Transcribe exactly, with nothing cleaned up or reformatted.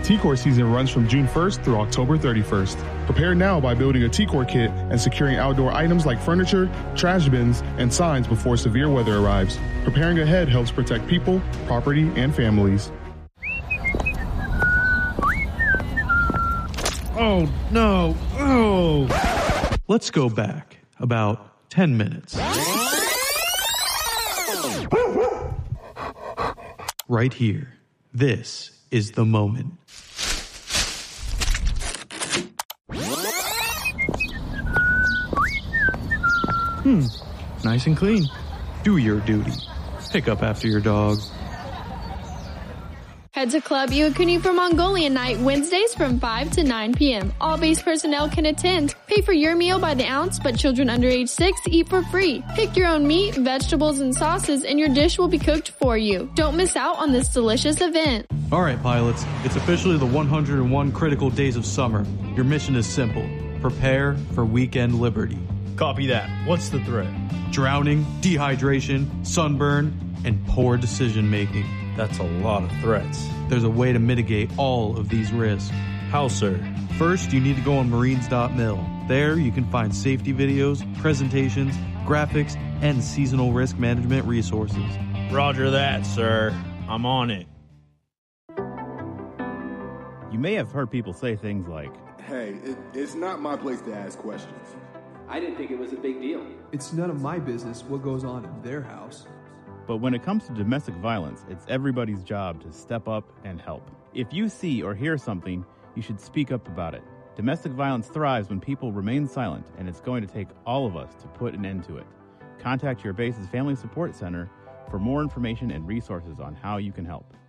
T-Core season runs from June first through October thirty-first. Prepare now by building a T-Core kit and securing outdoor items like furniture, trash bins, and signs before severe weather arrives. Preparing ahead helps protect people, property, and families. Oh, no. Oh. Let's go back about ten minutes. Right here. This is the moment. Hmm, nice and clean. Do your duty. Pick up after your dog. Head to Club Iwakuni for Mongolian Night Wednesdays from five to nine p.m. All base personnel can attend. Pay for your meal by the ounce, but children under age six eat for free. Pick your own meat, vegetables, and sauces, and your dish will be cooked for you. Don't miss out on this delicious event. All right, pilots. It's officially the one hundred one critical days of summer. Your mission is simple. Prepare for weekend liberty. Copy that. What's the threat? Drowning, dehydration, sunburn, and poor decision making. That's a lot of threats. There's a way to mitigate all of these risks. How, sir? First, you need to go on marines dot mil. There, you can find safety videos, presentations, graphics, and seasonal risk management resources. Roger that, sir. I'm on it. You may have heard people say things like, "Hey, it, it's not my place to ask questions." I didn't think it was a big deal. It's none of my business what goes on in their house. But when it comes to domestic violence, it's everybody's job to step up and help. If you see or hear something, you should speak up about it. Domestic violence thrives when people remain silent, and it's going to take all of us to put an end to it. Contact your base's Family Support Center for more information and resources on how you can help.